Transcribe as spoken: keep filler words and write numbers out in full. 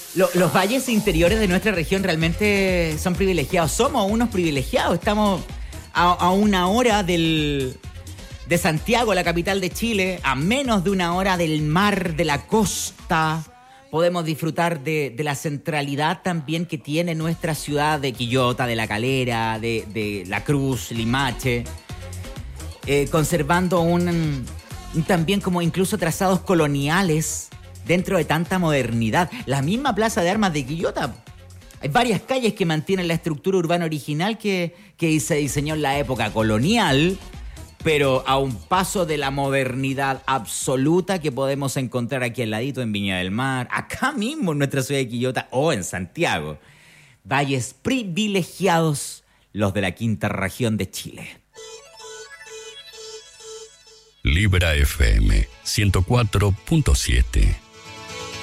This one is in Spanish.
Lo, los valles interiores de nuestra región realmente son privilegiados. Somos unos privilegiados. Estamos a, a una hora del, de Santiago, la capital de Chile, a menos de una hora del mar, de la costa. Podemos disfrutar de, de la centralidad también que tiene nuestra ciudad de Quillota, de La Calera, de, de La Cruz, Limache, eh, conservando un, un también como incluso trazados coloniales dentro de tanta modernidad. La misma Plaza de Armas de Quillota. Hay varias calles que mantienen la estructura urbana original que, que se diseñó en la época colonial, pero a un paso de la modernidad absoluta que podemos encontrar aquí al ladito en Viña del Mar, acá mismo en nuestra ciudad de Quillota o en Santiago. Valles privilegiados, los de la quinta región de Chile. Libra F M ciento cuatro punto siete.